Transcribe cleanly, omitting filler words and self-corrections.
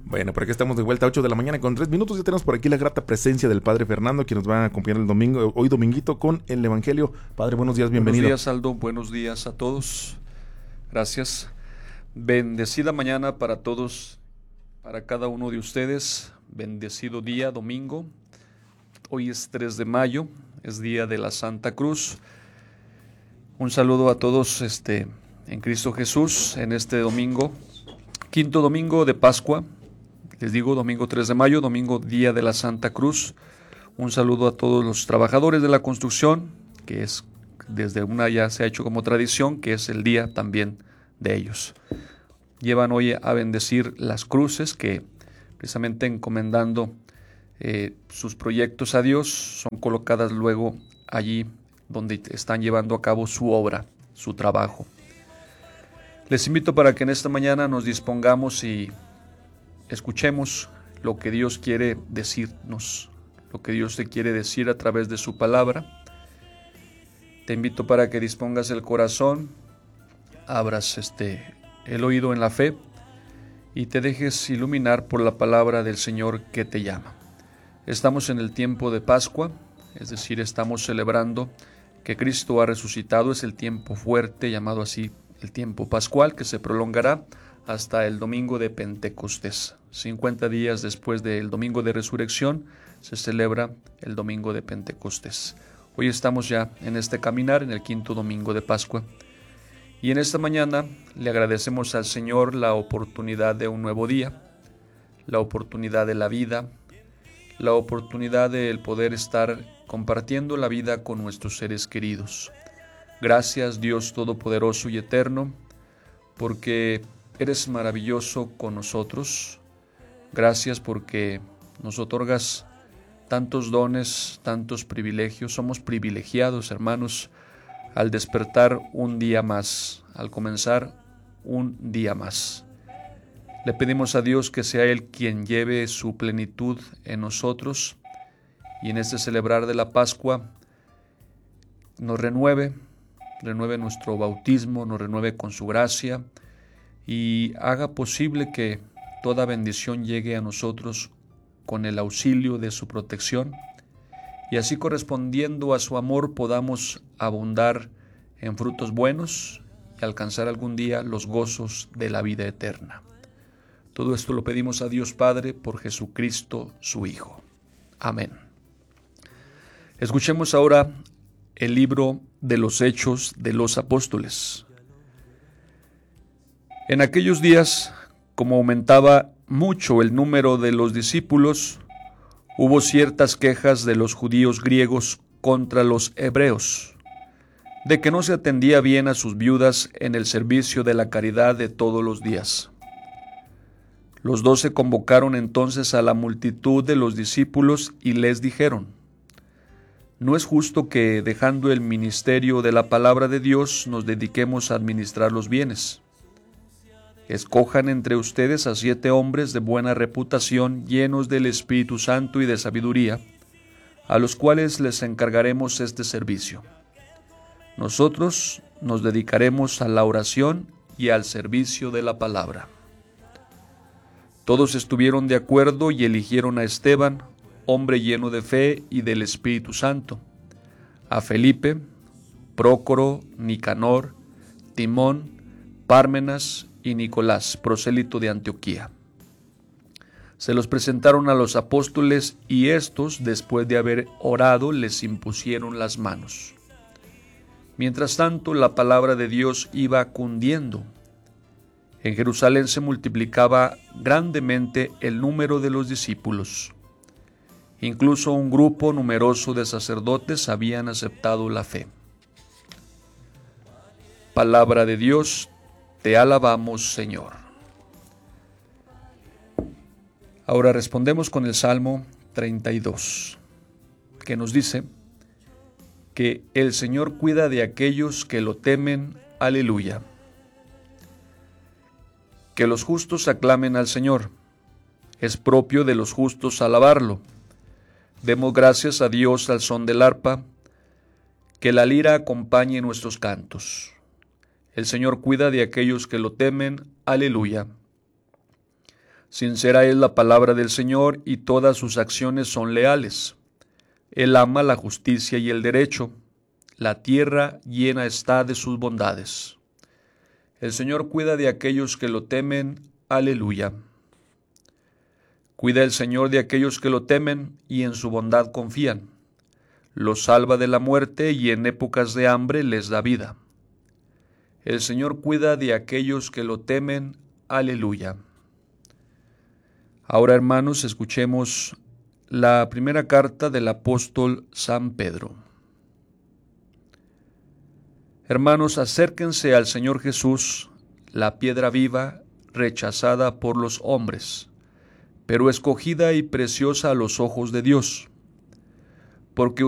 Bueno, por aquí estamos de vuelta a 8 de la mañana con 3 minutos. Ya tenemos por aquí la grata presencia del Padre Fernando, que nos va a acompañar el domingo, hoy dominguito, con el Evangelio. Padre, buenos días, bienvenido. Buenos días, Aldo. Buenos días a todos. Gracias. Bendecida mañana para todos, para cada uno de ustedes. Bendecido día, domingo. Hoy es 3 de mayo, es día de la Santa Cruz. Un saludo a todos en Cristo Jesús en este domingo, quinto domingo de Pascua. Les digo, domingo 3 de mayo, domingo día de la Santa Cruz. Un saludo a todos los trabajadores de la construcción, que es desde ya se ha hecho como tradición, que es el día también de ellos. Llevan hoy a bendecir las cruces que, precisamente encomendando sus proyectos a Dios, son colocadas luego allí donde están llevando a cabo su obra, su trabajo. Les invito para que en esta mañana nos dispongamos y escuchemos lo que Dios quiere decirnos, lo que Dios te quiere decir a través de su palabra. Te invito para que dispongas el corazón, abras el oído en la fe y te dejes iluminar por la palabra del Señor que te llama. Estamos en el tiempo de Pascua, es decir, estamos celebrando que Cristo ha resucitado. Es el tiempo fuerte, llamado así el tiempo pascual, que se prolongará hasta el domingo de Pentecostés. 50 días después del domingo de resurrección se celebra el domingo de Pentecostés. Hoy estamos ya en este caminar, en el quinto domingo de Pascua. Y en esta mañana le agradecemos al Señor la oportunidad de un nuevo día, la oportunidad de la vida, la oportunidad de el poder estar compartiendo la vida con nuestros seres queridos. Gracias, Dios Todopoderoso y Eterno, porque eres maravilloso con nosotros. Gracias porque nos otorgas tantos dones, tantos privilegios. Somos privilegiados, hermanos, al despertar un día más, al comenzar un día más. Le pedimos a Dios que sea Él quien lleve su plenitud en nosotros y en este celebrar de la Pascua nos renueve nuestro bautismo, nos renueve con su gracia y haga posible que toda bendición llegue a nosotros con el auxilio de su protección y así, correspondiendo a su amor, podamos abundar en frutos buenos y alcanzar algún día los gozos de la vida eterna. Todo esto lo pedimos a Dios Padre por Jesucristo, su Hijo. Amén. Escuchemos ahora el libro de los Hechos de los Apóstoles. En aquellos días, como aumentaba mucho el número de los discípulos, hubo ciertas quejas de los judíos griegos contra los hebreos, de que no se atendía bien a sus viudas en el servicio de la caridad de todos los días. Los 12 convocaron entonces a la multitud de los discípulos y les dijeron: no es justo que, dejando el ministerio de la palabra de Dios, nos dediquemos a administrar los bienes. Escojan entre ustedes a 7 hombres de buena reputación, llenos del Espíritu Santo y de sabiduría, a los cuales les encargaremos este servicio. Nosotros nos dedicaremos a la oración y al servicio de la palabra. Todos estuvieron de acuerdo y eligieron a Esteban, hombre lleno de fe y del Espíritu Santo, a Felipe, Prócoro, Nicanor, Timón, Pármenas y Nicolás, prosélito de Antioquía. Se los presentaron a los apóstoles y estos, después de haber orado, les impusieron las manos. Mientras tanto, la palabra de Dios iba cundiendo. En Jerusalén se multiplicaba grandemente el número de los discípulos. Incluso un grupo numeroso de sacerdotes habían aceptado la fe. Palabra de Dios, te alabamos, Señor. Ahora respondemos con el Salmo 32, que nos dice que el Señor cuida de aquellos que lo temen. Aleluya. Que los justos aclamen al Señor. Es propio de los justos alabarlo. Demos gracias a Dios al son del arpa, que la lira acompañe nuestros cantos. El Señor cuida de aquellos que lo temen. Aleluya. Sincera es la palabra del Señor y todas sus acciones son leales. Él ama la justicia y el derecho. La tierra llena está de sus bondades. El Señor cuida de aquellos que lo temen. Aleluya. Cuida el Señor de aquellos que lo temen y en su bondad confían. Los salva de la muerte y en épocas de hambre les da vida. El Señor cuida de aquellos que lo temen. Aleluya. Ahora, hermanos, escuchemos la primera carta del apóstol San Pedro. Hermanos, acérquense al Señor Jesús, la piedra viva, rechazada por los hombres, pero escogida y preciosa a los ojos de Dios, porque